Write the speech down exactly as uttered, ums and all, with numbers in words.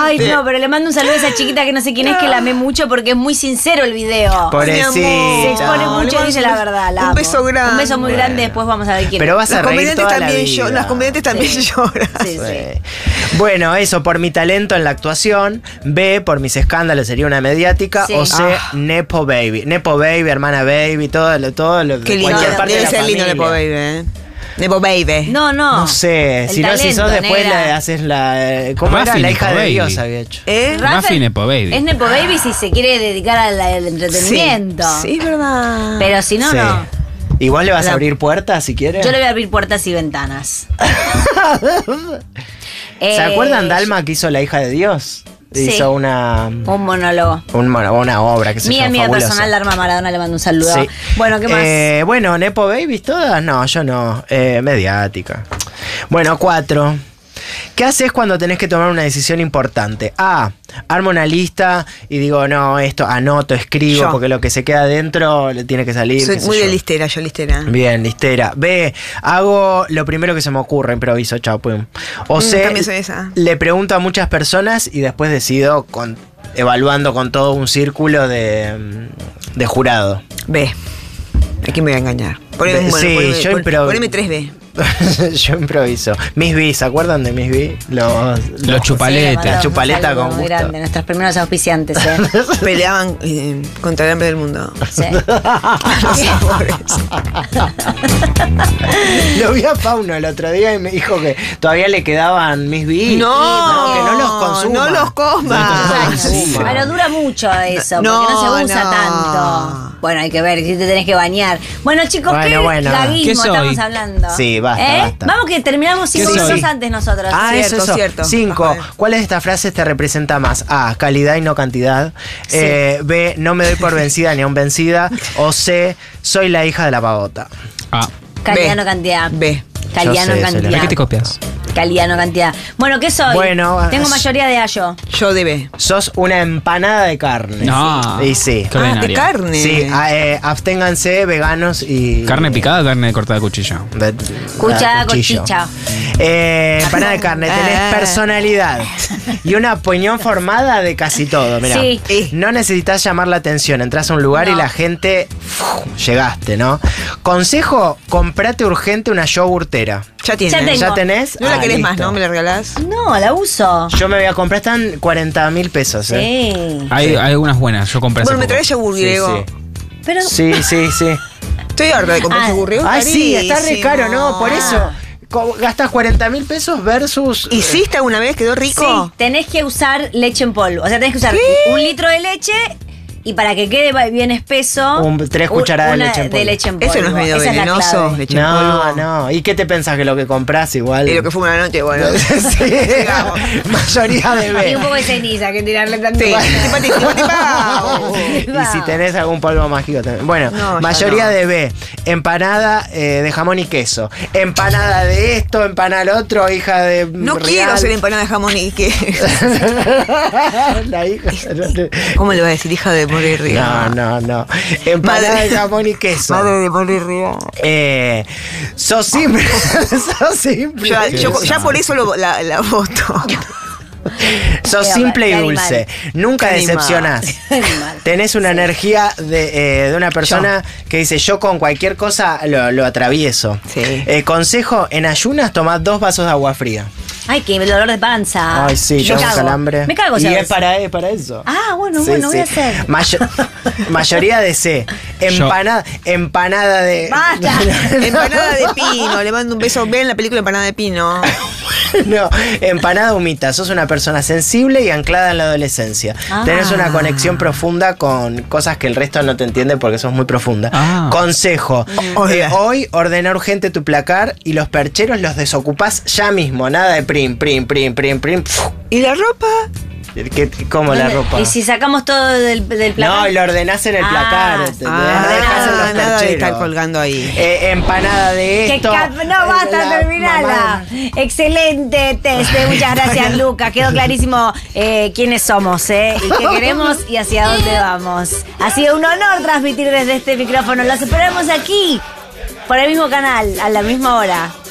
Ay, no, pero le mando un saludo a esa chiquita que no sé quién es, que la amé mucho porque es muy sincero el video. Pobrecita. Se expone mucho y dice la verdad. La un amo. beso grande. Un beso muy grande, después vamos a ver quién Pero es. vas a Las reír comediantes toda la también vida. lloran. Las comediantes también Sí. lloran. Sí, sí. Bueno, eso por mi talento en la actuación. B, por mis escándalos, sería una mediática. Sí. O C, Ah. Nepo Baby. Nepo Baby, hermana Baby, todo lo, todo lo, Qué lindo. cualquier parte Debe de la ser lindo familia. Nepo Baby, ¿eh? Nepo Baby. No, no. No sé, El si no, si sos talento, después negra. le haces la. ¿Cómo era? Rafi La Nepo hija de Baby. Dios había hecho. ¿Eh? Rafael Rafi Nepo Baby. Es Nepo Baby si se quiere dedicar al, al entretenimiento. Sí, sí, es verdad. Pero si no, Sí. no. Igual le vas a La- abrir puertas si quieres. Yo le voy a abrir puertas y ventanas. ¿Se Eh, acuerdan Dalma que hizo La hija de Dios? Sí. Hizo una. Un monólogo. un mono- una obra que se Mi llama amiga fabulosa. personal, Darma Maradona, le mando un saludo. Sí. Bueno, ¿qué más? Eh, bueno, Nepo Babies todas. No, yo no. Eh, mediática. Bueno, cuatro. ¿Qué haces cuando tenés que tomar una decisión importante? A. Armo una lista y digo, no, esto anoto, escribo, Yo. porque lo que se queda adentro le tiene que salir. Soy qué sé muy yo. de listera, yo listera. Bien, listera. B. Hago lo primero que se me ocurre, improviso, chao, pum. O Mm, C. también soy esa. Le pregunto a muchas personas y después decido con, evaluando con todo un círculo de, de jurado. B. ¿A quién me voy a engañar? Poneme, Be- bueno, sí, poneme, yo pon- impro- poneme tres B. Yo improviso. Miss B, ¿se acuerdan de Miss B? Los, Los chupaletes. Sí, le mandamos chupaleta un saludo con muy gusto. grande, nuestros primeros auspiciantes, ¿eh? Peleaban eh, contra el hambre del mundo. Sí. Los sabores. Lo vi a Pauno el otro día y me dijo que todavía le quedaban Miss B. No, que no los consuma. no los coma. Años. Sí. Pero dura mucho eso, No, porque no se usa no. tanto. Bueno, hay que ver si te tenés que bañar. Bueno, chicos, Bueno, ¿qué bueno. gaguismo ¿Qué soy? estamos hablando? Sí, basta, ¿Eh? basta. Vamos que terminamos cinco ¿Qué soy? minutos antes nosotros. Ah, Cierto, eso, eso. cierto. Cinco. Ajá. ¿Cuál de estas frases te representa más? A. Calidad y no cantidad. Sí. Eh, B. No me doy por vencida ni aun vencida. O C. Soy la hija de la pavota. Ah, Calidad, B. no cantidad. B. Calidad, Yo sé, no soy la- cantidad. ¿de qué te copias? Calidad, no cantidad. Bueno, ¿qué soy? Bueno, Tengo es- mayoría de ayo. Yo de B. Sos una empanada de carne. No. Y sí. Qué Ah, de ordinario. carne. Sí, a- eh, absténganse, veganos y. ¿Carne picada o carne cortada de cuchillo? De- Cuchara, a cuchillo. cochicha. Eh, empanada de carne, tenés Ah. personalidad y una opinión formada de casi todo. Mirá. Sí. No necesitas llamar la atención, entras a un lugar No. y la gente. uf, llegaste, ¿no? Consejo: comprate urgente una yogurtera. Ya tienes. Ya tengo. ¿Ya tenés? No la Ah, querés más, listo. ¿no? ¿Me la regalás? No, la uso. Yo me voy a comprar, están cuarenta mil pesos. ¿eh? Sí. Hay, hay algunas buenas, yo compré hace Bueno, me poco. traes yogur Sí, griego. sí. Pero Sí, sí, sí. Estoy harta de comprar Ah. yogur griego. Ay, sí, está re carísimo. caro, ¿no? Por eso. co- Gastas cuarenta mil pesos versus. ¿Hiciste alguna vez? ¿Quedó rico? sí, tenés que usar leche en polvo. O sea, tenés que usar un litro de leche y para que quede bien espeso. Un- tres un- cucharadas de una leche en polvo. leche en polvo. Eso no es medio Esa es la venenoso. clave. Leche en No, polvo. no. ¿Y qué te pensás que lo que compras igual? Y lo que fue una noche, bueno. Sí, Digamos. mayoría de Y B. un poco de ceniza que tirarle tanto. Sí, tipa, tipa, tipa, tipa. Y si tenés algún polvo mágico también. Bueno, No, ya mayoría no. de B. Empanada eh, de jamón y queso. Empanada de esto, empanada lo otro, hija de. No Real. quiero hacer empanada de jamón y que. La hija. ¿Cómo le va a decir hija de morir río? No, no, no. Empanada Madre- de jamón y queso. Madre de morir río. Eh, sos simple. sos simple. Ya, yo- ya por eso lo- la, la voto. Sos Qué simple y animal. dulce. Nunca Qué animal. decepcionás. Animal. Tenés una energía de, eh, de una persona que dice, yo con cualquier cosa lo, lo atravieso. Sí. Eh, consejo, en ayunas tomad dos vasos de agua fría. Ay, qué dolor de panza. Ay, sí, Yo tengo cago. calambre. Me cago, Y ¿sabes? es para, es para eso. Ah, bueno, Sí, bueno, voy a sí. hacer. Mayo- mayoría de C. Empanada, empanada de... Basta. Empanada de pino. Le mando un beso. Vean la película Empanada de pino. No, empanada humita. Sos una persona sensible y anclada en la adolescencia. Ah. Tenés una conexión profunda con cosas que el resto no te entiende porque sos muy profunda. Ah. Consejo. Hola. eh, hoy ordena urgente tu placar y los percheros los desocupás ya mismo. Nada de prim, prim, prim, prim, prim. Pf, ¿Y la ropa? ¿qué- ¿Cómo la ropa? Y si sacamos todo del, del placar. No, y lo ordenás en el Ah. placar. ¿entendés? Ah, No dejás en los nada de percheros. estar colgando ahí. Eh, empanada de Que esto. cap- no basta, La terminala. mamá. Excelente test, eh, muchas gracias, Luca. Quedó clarísimo eh, quiénes somos, ¿eh? Y qué queremos y hacia dónde vamos. Ha sido un honor transmitir desde este micrófono. Los esperamos aquí, por el mismo canal, a la misma hora.